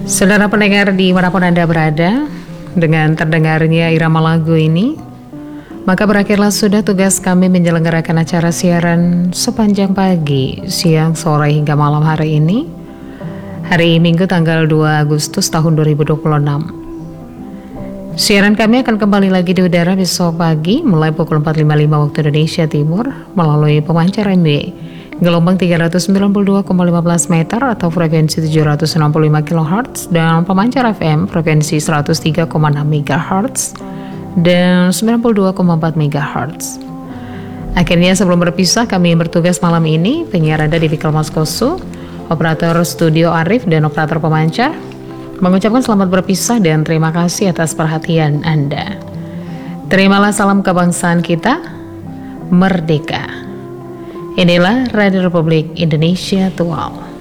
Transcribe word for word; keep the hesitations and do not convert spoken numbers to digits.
Saudara pendengar dimanapun Anda berada, dengan terdengarnya irama lagu ini, maka berakhirlah sudah tugas kami menyelenggarakan acara siaran sepanjang pagi, siang, sore hingga malam hari ini, hari Minggu tanggal dua Agustus tahun dua ribu dua puluh enam. Siaran kami akan kembali lagi di udara besok pagi mulai pukul empat lima puluh lima waktu Indonesia Timur melalui pemancar M W gelombang tiga ratus sembilan puluh dua koma lima belas meter atau frekuensi tujuh ratus enam puluh lima kilohertz dan pemancar F M frekuensi seratus tiga koma enam megahertz dan sembilan puluh dua koma empat megahertz. Akhirnya sebelum berpisah kami bertugas malam ini, penyiar Anda di Vikal Maskosu, operator studio Arif dan operator pemancar mengucapkan selamat berpisah dan terima kasih atas perhatian Anda. Terimalah salam kebangsaan kita, merdeka. Inilah Radio Republik Indonesia Tual.